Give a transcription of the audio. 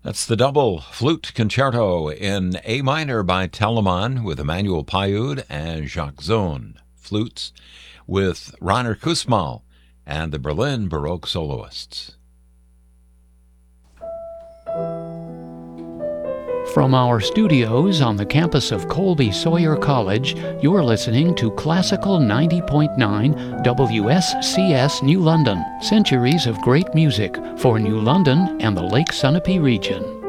That's the double flute concerto in A minor by Telemann with Emmanuel Payud and Jacques Zone. Flutes with Rainer Kussmaul and the Berlin Baroque Soloists. From our studios on the campus of Colby Sawyer College, you're listening to Classical 90.9 WSCS New London. Centuries of great music for New London and the Lake Sunapee region.